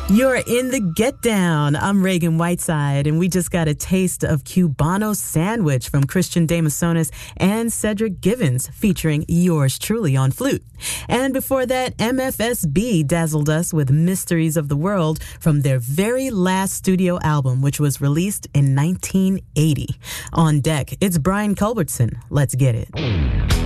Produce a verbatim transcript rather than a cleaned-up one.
You're in the Get Down. I'm Reagan Whiteside, and we just got a taste of Cubano Sandwich from Christian De Masonis and Cedric Givens, featuring yours truly on flute. And before that, M F S B dazzled us with Mysteries of the World from their very last studio album, which was released in nineteen eighty. On deck, it's Brian Culbertson. Let's get it.